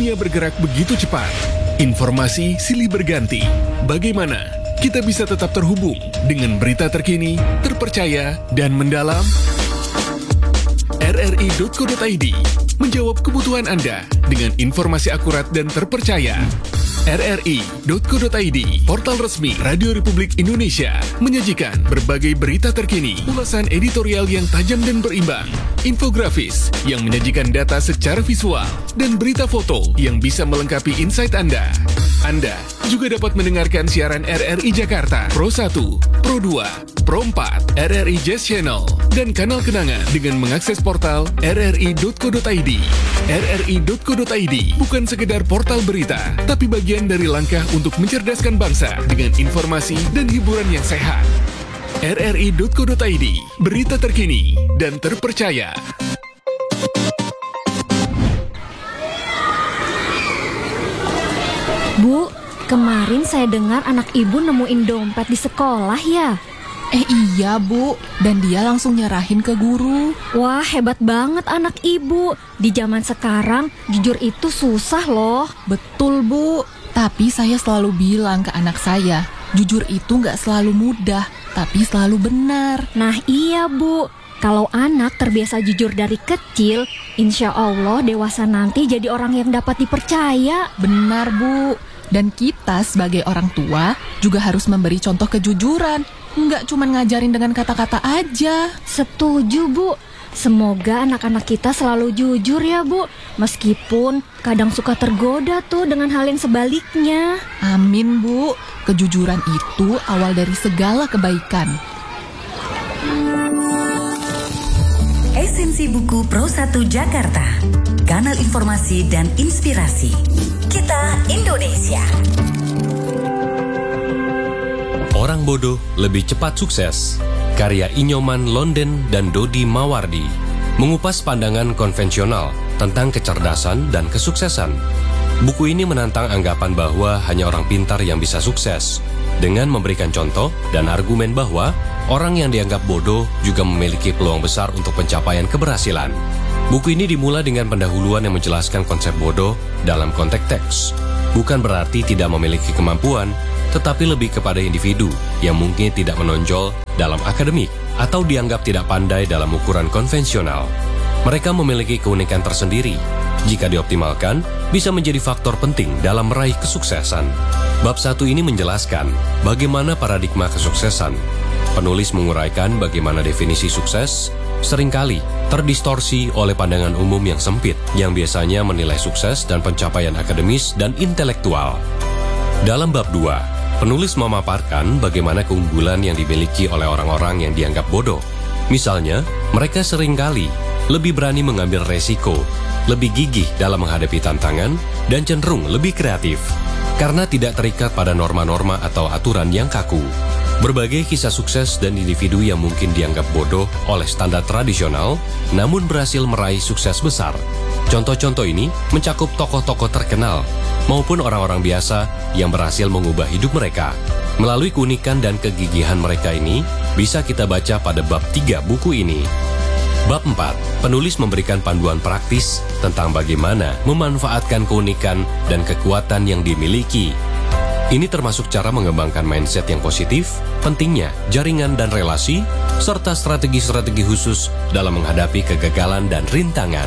Dunia bergerak begitu cepat. Informasi silih berganti. Bagaimana kita bisa tetap terhubung dengan berita terkini, terpercaya, dan mendalam? RRI.co.id menjawab kebutuhan Anda dengan informasi akurat dan terpercaya. RRI.co.id, portal resmi Radio Republik Indonesia, menyajikan berbagai berita terkini, ulasan editorial yang tajam dan berimbang, infografis yang menyajikan data secara visual, dan berita foto yang bisa melengkapi insight Anda. Anda juga dapat mendengarkan siaran RRI Jakarta, Pro 1, Pro 2, Pro 4, RRI Jazz Channel, dan kanal kenangan dengan mengakses portal rri.co.id. RRI.co.id bukan sekedar portal berita, tapi bagian dari langkah untuk mencerdaskan bangsa dengan informasi dan hiburan yang sehat. RRI.co.id, berita terkini dan terpercaya. Bu, kemarin saya dengar anak ibu nemuin dompet di sekolah ya? Iya Bu, dan dia langsung nyerahin ke guru. Wah, hebat banget anak ibu. Di zaman sekarang, jujur itu susah loh. Betul Bu, tapi saya selalu bilang ke anak saya, jujur itu nggak selalu mudah, tapi selalu benar. Nah iya Bu, kalau anak terbiasa jujur dari kecil, insya Allah dewasa nanti jadi orang yang dapat dipercaya. Benar Bu, dan kita sebagai orang tua juga harus memberi contoh kejujuran. Nggak cuma ngajarin dengan kata-kata aja. Setuju Bu, semoga anak-anak kita selalu jujur ya Bu, meskipun kadang suka tergoda tuh dengan hal yang sebaliknya. Amin Bu, kejujuran itu awal dari segala kebaikan. Esensi buku Pro 1 Jakarta, kanal informasi dan inspirasi. Kita Indonesia. Orang bodoh lebih cepat sukses. Karya Inyoman Londen dan Dodi Mawardi mengupas pandangan konvensional tentang kecerdasan dan kesuksesan. Buku ini menantang anggapan bahwa hanya orang pintar yang bisa sukses, dengan memberikan contoh dan argumen bahwa orang yang dianggap bodoh juga memiliki peluang besar untuk pencapaian keberhasilan. Buku ini dimulai dengan pendahuluan yang menjelaskan konsep bodoh dalam konteks teks. Bukan berarti tidak memiliki kemampuan, tetapi lebih kepada individu yang mungkin tidak menonjol dalam akademik atau dianggap tidak pandai dalam ukuran konvensional. Mereka memiliki keunikan tersendiri. Jika dioptimalkan, bisa menjadi faktor penting dalam meraih kesuksesan. Bab 1 ini menjelaskan bagaimana paradigma kesuksesan. Penulis menguraikan bagaimana definisi sukses seringkali terdistorsi oleh pandangan umum yang sempit, yang biasanya menilai sukses dan pencapaian akademis dan intelektual. Dalam bab 2, penulis memaparkan bagaimana keunggulan yang dimiliki oleh orang-orang yang dianggap bodoh. Misalnya, mereka seringkali lebih berani mengambil resiko, lebih gigih dalam menghadapi tantangan, dan cenderung lebih kreatif, karena tidak terikat pada norma-norma atau aturan yang kaku. Berbagai kisah sukses dan individu yang mungkin dianggap bodoh oleh standar tradisional, namun berhasil meraih sukses besar. Contoh-contoh ini mencakup tokoh-tokoh terkenal, maupun orang-orang biasa yang berhasil mengubah hidup mereka. Melalui keunikan dan kegigihan mereka ini, bisa kita baca pada bab 3 buku ini. Bab 4, penulis memberikan panduan praktis tentang bagaimana memanfaatkan keunikan dan kekuatan yang dimiliki. Ini termasuk cara mengembangkan mindset yang positif, pentingnya jaringan dan relasi, serta strategi-strategi khusus dalam menghadapi kegagalan dan rintangan.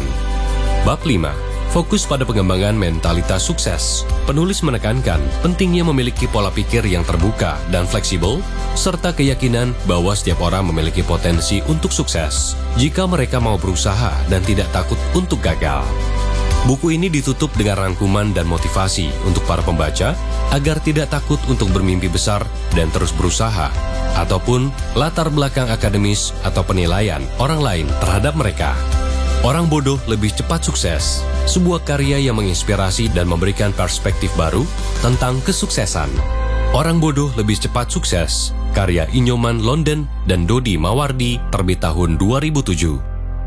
Bab 5, fokus pada pengembangan mentalitas sukses. Penulis menekankan pentingnya memiliki pola pikir yang terbuka dan fleksibel, serta keyakinan bahwa setiap orang memiliki potensi untuk sukses jika mereka mau berusaha dan tidak takut untuk gagal. Buku ini ditutup dengan rangkuman dan motivasi untuk para pembaca agar tidak takut untuk bermimpi besar dan terus berusaha, ataupun latar belakang akademis atau penilaian orang lain terhadap mereka. Orang bodoh lebih cepat sukses, sebuah karya yang menginspirasi dan memberikan perspektif baru tentang kesuksesan. Orang bodoh lebih cepat sukses, karya Inyoman Londen dan Dodi Mawardi, terbit tahun 2007.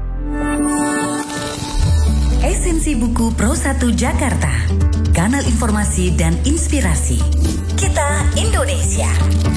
Esensi buku Pro 1 Jakarta, kanal informasi dan inspirasi. Kita Indonesia.